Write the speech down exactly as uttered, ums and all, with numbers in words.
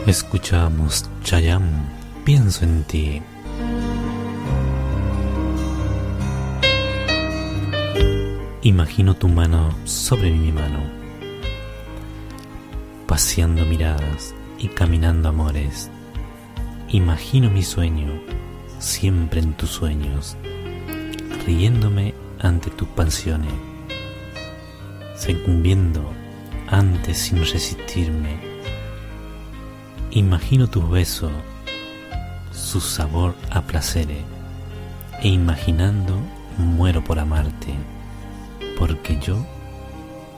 Escuchamos Chayanne, Pienso en ti. Imagino tu mano sobre mi mano, paseando miradas y caminando amores. Imagino mi sueño, siempre en tus sueños, riéndome ante tus pasiones, sucumbiendo antes sin resistirme. Imagino tus besos, su sabor a placeres, e imaginando muero por amarte, porque yo